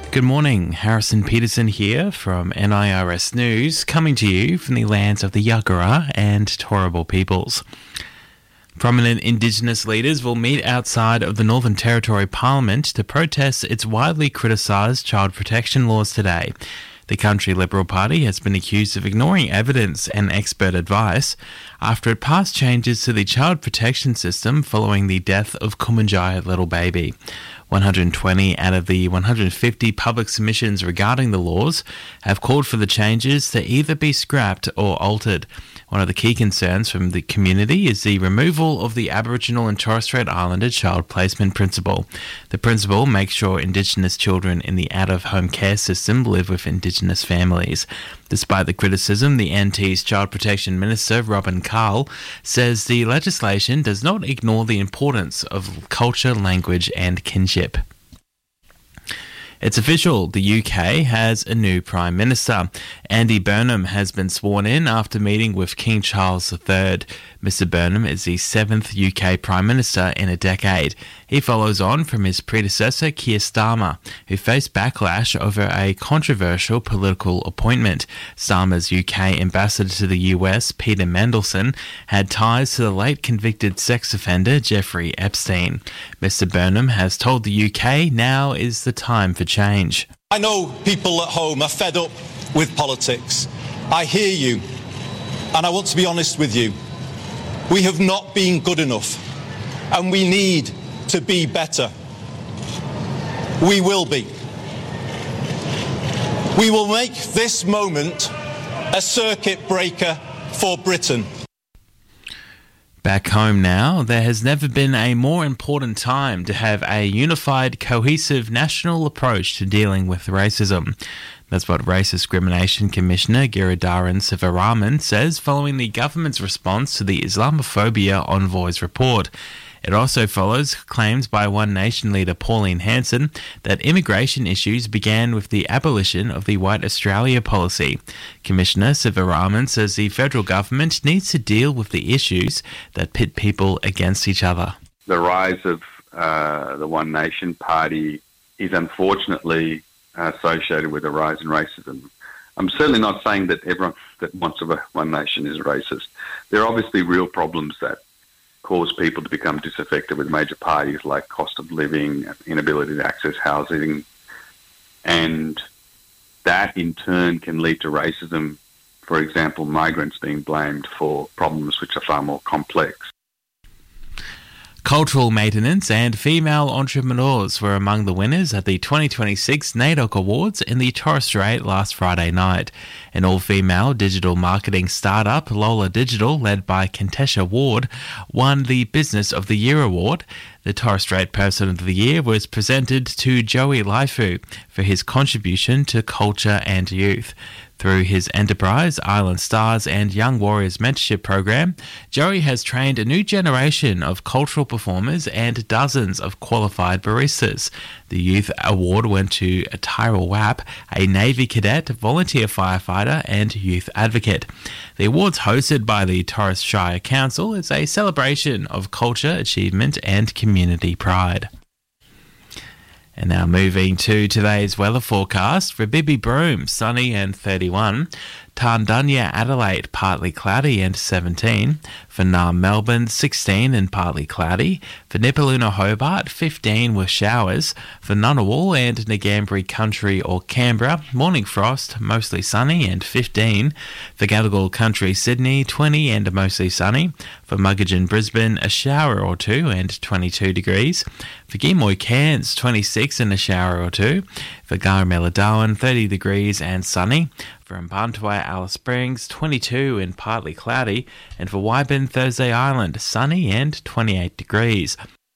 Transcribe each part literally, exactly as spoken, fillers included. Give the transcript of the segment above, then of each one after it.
Good morning, Harrison Peterson here from N I R S News, coming to you from the lands of the Yagara and Turrbal peoples. Prominent Indigenous leaders will meet outside of the Northern Territory Parliament to protest its widely criticised child protection laws today. The Country Liberal Party has been accused of ignoring evidence and expert advice after it passed changes to the child protection system following the death of Kumanjaya little baby. one hundred twenty out of the one hundred fifty public submissions regarding the laws have called for the changes to either be scrapped or altered. One of the key concerns from the community is the removal of the Aboriginal and Torres Strait Islander child placement principle. The principle makes sure Indigenous children in the out-of-home care system live with Indigenous families. Despite the criticism, the N T's Child Protection Minister, Robin Carl, says the legislation does not ignore the importance of culture, language and kinship. It's official, the U K has a new Prime Minister. Andy Burnham has been sworn in after meeting with King Charles the Third. Mister Burnham is the seventh U K Prime Minister in a decade. He follows on from his predecessor, Keir Starmer, who faced backlash over a controversial political appointment. Starmer's U K ambassador to the U S, Peter Mandelson, had ties to the late convicted sex offender Jeffrey Epstein. Mister Burnham has told the U K now is the time for change. I know people at home are fed up with politics. I hear you, and I want to be honest with you. We have not been good enough, and we need to be better. We will be. We will make this moment a circuit breaker for Britain. Back home now, there has never been a more important time to have a unified, cohesive national approach to dealing with racism. That's what Race Discrimination Commissioner Giridharadan Sivaraman says following the government's response to the Islamophobia Envoy's report. It also follows claims by One Nation leader Pauline Hanson that immigration issues began with the abolition of the White Australia policy. Commissioner Sivaraman says the federal government needs to deal with the issues that pit people against each other. The rise of uh, the One Nation party is unfortunately associated with a rise in racism. I'm certainly not saying that everyone that wants a One Nation is racist. There are obviously real problems that cause people to become disaffected with major parties like cost of living, inability to access housing, and that in turn can lead to racism. For example, migrants being blamed for problems which are far more complex. Cultural maintenance and female entrepreneurs were among the winners at the twenty twenty-six NAIDOC Awards in the Torres Strait last Friday night. An all-female digital marketing startup, Lola Digital, led by Contessa Ward, won the Business of the Year award. The Torres Strait Person of the Year was presented to Joey Laifu for his contribution to culture and youth. Through his enterprise, Island Stars and Young Warriors mentorship program, Joey has trained a new generation of cultural performers and dozens of qualified baristas. The Youth Award went to Tyrell Wapp, a Navy cadet, volunteer firefighter and youth advocate. The awards, hosted by the Torres Shire Council, is a celebration of culture, achievement and community pride. And now moving to today's weather forecast. For Bibi Broome, sunny and thirty-one. Tarndunya, Adelaide, partly cloudy and seventeen. For Naarm, Melbourne, sixteen and partly cloudy. For Nipaluna, Hobart, fifteen with showers. For Ngunnawal and Ngambri Country or Canberra, morning frost, mostly sunny and fifteen. For Gadigal Country, Sydney, twenty and mostly sunny. For Muggeridge, Brisbane, a shower or two and twenty-two degrees. For Gimoy, Cairns, twenty-six and a shower or two. For Garramella, Darwin, thirty degrees and sunny. For Mparntwe, Alice Springs, twenty-two and partly cloudy. And for Wyburn, Thursday Island, sunny and twenty-eight degrees.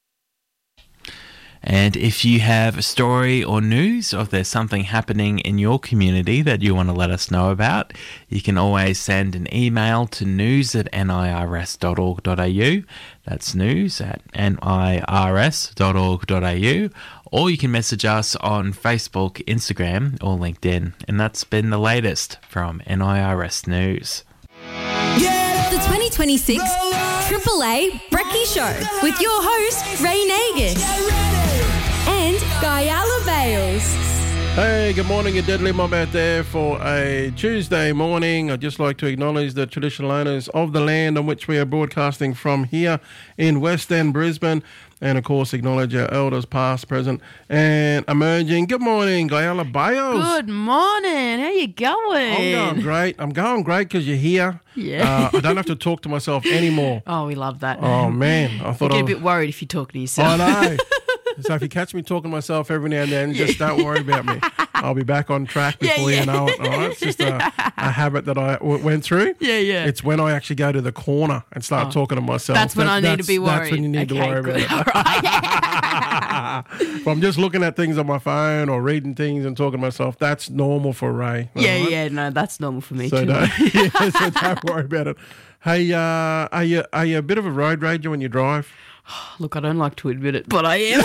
And if you have a story or news, or if there's something happening in your community that you want to let us know about, you can always send an email to news at n i r s dot org dot a u. That's news at n i r s dot org dot a u. Or you can message us on Facebook, Instagram, or LinkedIn. And that's been the latest from N I R S News. The twenty twenty-six Triple A Brekkie Show with your host, Ray Nagus and Guyala Bales. Hey, good morning, you deadly mob out there for a Tuesday morning. I'd just like to acknowledge the traditional owners of the land on which we are broadcasting from here in West End, Brisbane. And, of course, acknowledge our elders past, present and emerging. Good morning, Gayala Bayos. Good morning. How you going? I'm going great. I'm going great because you're here. Yeah. Uh, I don't have to talk to myself anymore. Oh, we love that. Oh, man. I thought I I get a was... bit worried if you talk to yourself. I know. So if you catch me talking to myself every now and then, just don't worry about me. I'll be back on track before Yeah, yeah. you know it. All right? It's just a, a habit that I w- went through. Yeah, yeah. It's when I actually go to the corner and start Oh. talking to myself. That's when I need to that's- be worried. That's when you need okay, to worry good. about it. All right. If I'm just looking at things on my phone or reading things and talking to myself, that's normal for Ray. all Yeah, right? yeah. No, that's normal for me So too. don't, yeah, so don't worry about it. Hey, uh, are you are you a bit of a road rager when you drive? Look, I don't like to admit it, but I am.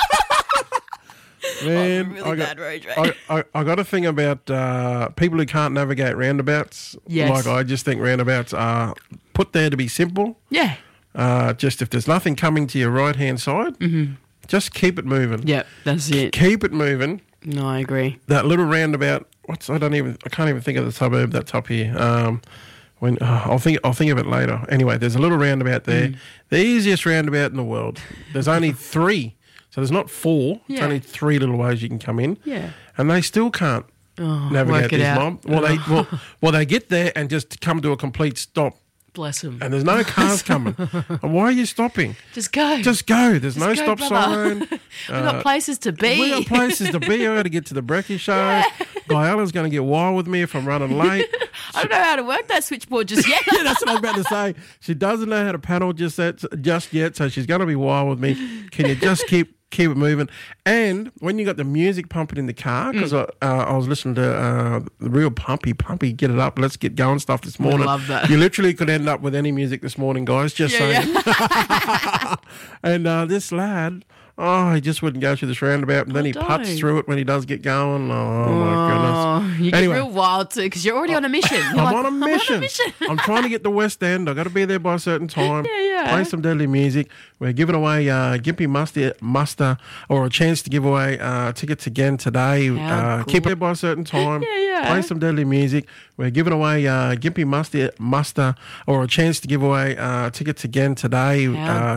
Man, I'm a really I got, bad road rager. I, I, I got a thing about uh, people who can't navigate roundabouts. Yes. Like, I just think roundabouts are put there to be simple. Yeah. Uh, just if there's nothing coming to your right-hand side, mm-hmm. just keep it moving. Yep, that's it. Keep it moving. No, I agree. That little roundabout, what's, I don't even, I can't even think of the suburb that's up here. Um, when oh, I'll think, I'll think of it later. Anyway, there's a little roundabout there. Mm. The easiest roundabout in the world. There's only three. So there's not four. It's Yeah. only three little ways you can come in. Yeah. And they still can't Oh, navigate work it this out. mob. Well, they well, well they get there and just come to a complete stop. Bless him. And there's no cars coming. And why are you stopping? Just go. Just go. There's Just no go, stop brother. sign. We've got places to be. We got places to be. I got to get to the brekkie show. Guyala's going to get wild with me if I'm running late. I don't know how to work that switchboard just yet. Yeah, that's what I was about to say. She doesn't know how to paddle just yet, just yet, so she's going to be wild with me. Can you just keep keep it moving? And when you got the music pumping in the car, because I, uh, I was listening to uh, the real pumpy, pumpy, get it up, let's get going stuff this morning. love that. You literally could end up with any music this morning, guys, just Yeah, saying. And uh, this lad... Oh, he just wouldn't go through this roundabout, and then Oh, he putts don't. through it when he does get going. Oh, Oh, my goodness. you get Anyway. real wild too because you're already on a mission. You're I'm, like, on a I'm mission. on a mission. I'm trying to get to West End. I've got to be there by a certain time. Yeah, yeah. Play some deadly music. We're giving away uh, Gimpy Muster, muster or a chance to give away uh, tickets again today. How Uh, keep cool. it there by a certain time. Yeah, yeah. Play some deadly music. We're giving away uh, Gimpy Muster, muster or a chance to give away uh, tickets again today. How Uh,